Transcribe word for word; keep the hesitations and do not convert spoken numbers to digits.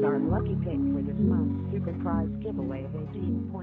our lucky pick for this month's super prize giveaway of eighteen point